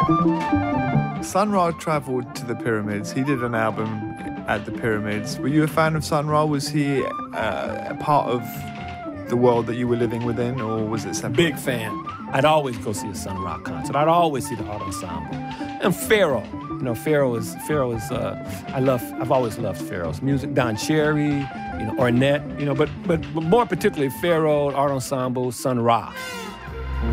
Sun Ra traveled to the pyramids. He did an album at the pyramids. Were you a fan of Sun Ra? Was he a part of the world that you were living within, or was it separate? Big fan. I'd always go see a Sun Ra concert. I'd always see the Art Ensemble. And Pharoah. You know, I've always loved Pharoah's music. Don Cherry, you know, Ornette, you know, but more particularly Pharoah, Art Ensemble, Sun Ra.